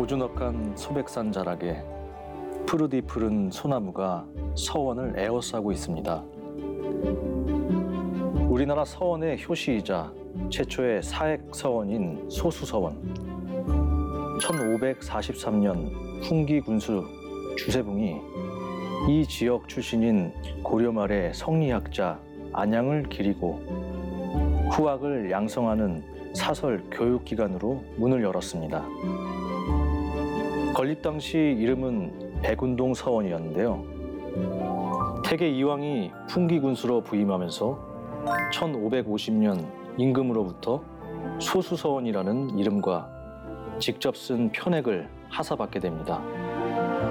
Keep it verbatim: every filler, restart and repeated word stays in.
고즈넉한 소백산 자락에 푸르디 푸른 소나무가 서원을 에워싸고 있습니다. 우리나라 서원의 효시이자 최초의 사액 서원인 소수서원. 천오백사십삼 년 훈기 군수 주세붕이 이 지역 출신인 고려 말의 성리학자 안양을 기리고 후학을 양성하는 사설 교육기관으로 문을 열었습니다. 건립 당시 이름은 백운동 서원이었는데요. 태계 이왕이 훈기 군수로 부임하면서 천오백오십 년 임금으로부터 소수서원이라는 이름과 직접 쓴 편액을 하사받게 됩니다.